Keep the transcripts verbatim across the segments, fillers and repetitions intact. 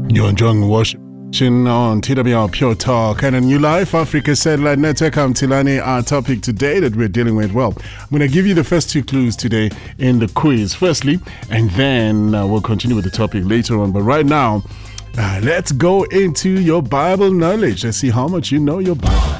You're enjoying worship on T W R Pure Talk and a New Life Africa Satellite Network. I'm Tilani. Our topic today that we're dealing with, well, I'm going to give you the first two clues today in the quiz, firstly, and then uh, we'll continue with the topic later on. But right now, uh, let's go into your Bible knowledge. Let's see how much you know your Bible.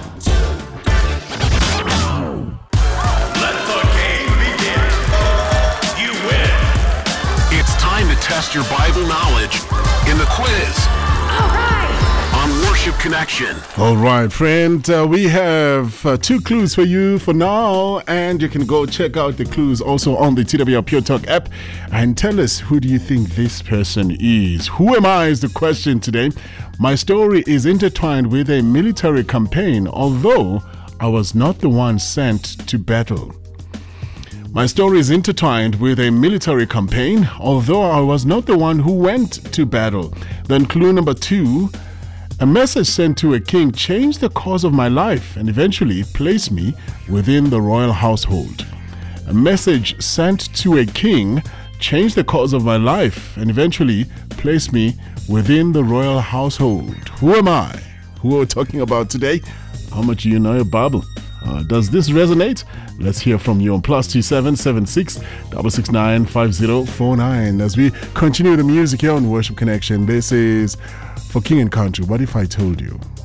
Test your Bible knowledge in the quiz. All right. On Worship Connection. All right, friend. Uh, we have uh, two clues for you for now, and you can go check out the clues also on the T W R Pure Talk app and tell us, who do you think this person is? Who am I is the question today. My story is intertwined with a military campaign, although I was not the one sent to battle. My story is intertwined with a military campaign, although I was not the one who went to battle. Then clue number two, a message sent to a king changed the course of my life and eventually placed me within the royal household. A message sent to a king changed the course of my life and eventually placed me within the royal household. Who am I? Who are we talking about today? How much do you know your Bible? Uh, does this resonate? Let's hear from you on plus two seven seven six double six nine five zero four nine as we continue the music here on Worship Connection. This is for King and Country. What if I told you?